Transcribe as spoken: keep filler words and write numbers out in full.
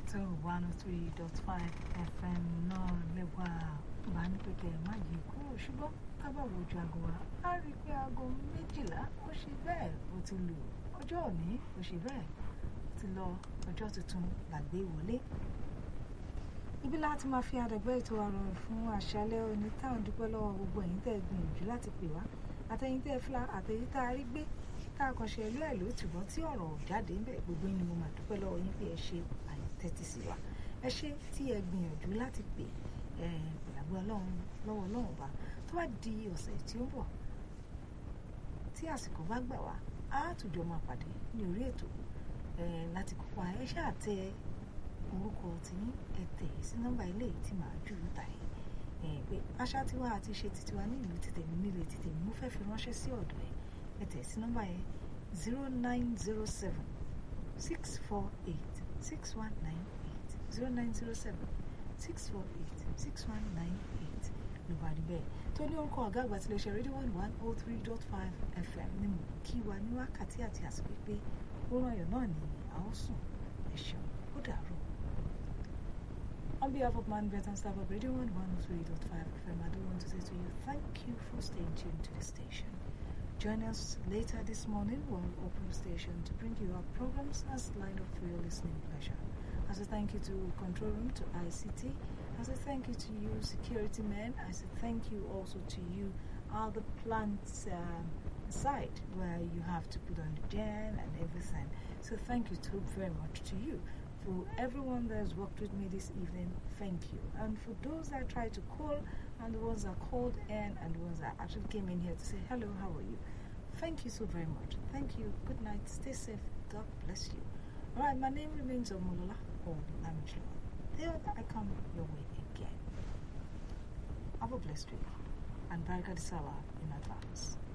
tó one oh three dot five F M náà lẹ́wà bá ní pé kẹ́ ẹ̀ má yí kúrò ṣùgbọ́n tábà wojú aago wa á rí i pé aago méjìlá ó ṣe bẹ́ẹ̀ ó ti lù ọjọ́ òní ó ṣe bẹ́ẹ̀ ó ti lọ ọjọ́ tuntun làgbé wọlé. Ibi láti máa fi àdàgbẹ́ ètò àrùn fún àṣálẹ́ òní táwọn dúpẹ́ lọ́wọ́ gbogbo ẹ̀yin tẹ́ ẹ gbìyànjú láti pè wá àtẹ̀yin tẹ́ ẹ fúlà àtẹ̀yin tá a rí gbé tá a kàn ṣe ẹlú ẹ̀ ló tìbọn tí ọ̀rọ̀ ò jáde ń bẹ̀ gbogbo yín ni mo máa dúpẹ́ lọ́wọ́ yín pé ẹ ṣe àyẹ̀tẹ́tì sí wa ẹ ṣe tí ẹ gbìyànjú láti pè ẹ ìgbàgbọ́ ọlọ́run lọ́wọ́ ọlọ́run bá tó bá di ọ̀sẹ̀ tí ó ń bọ̀ tí àsìkò bá gbà wá á tùjọ máa pàdé ní orí ètò láti kópa ẹ ṣáà tẹ orúkọ tí ní ẹ tẹ̀ sí nọ́mbà ilé tí màá jù ú tà yìí pé àṣà tiwa àti ṣe titiwa ní ìlú títẹ̀mí nílé títẹ̀mí mo fẹ́ fi ránṣẹ́ sí ọ̀dọ̀ ẹ̀ ẹ tẹ̀ sí nọ́mbà yẹn zero nine zero seven six four eight six one nine eight zero nine zero seven six four eight six one nine eight ló bá rí bẹ́ẹ̀ tó ní orúkọ ọ̀gá àgbà tilẹ̀ ṣe rédíò one one oh three dot five F M ní mo kí wa ní wákàtí àti àsìkò pé oorun ayọ̀ náà ni a ó sùn ẹ ṣeun ó dàárọ̀. On behalf of management and staff of Radio one one oh three dot five F M, I do want to say to you, thank you for staying tuned to the station. Join us later this morning. We'll open the station to bring you our programs as line of for your listening pleasure. As a thank you to Control Room, to I C T, as a thank you to you, security men, as a thank you also to you, all the plants um, side where you have to put on the den and everything. So thank you too very much to you. For everyone that has worked with me this evening, thank you. And for those that tried to call and the ones that called in and the ones that actually came in here to say, hello, how are you? Thank you so very much. Thank you. Good night. Stay safe. God bless you. All right, my name remains Omolola or Lamishlo. Till I come your way again. Have a blessed week and Baraka Sawa in advance.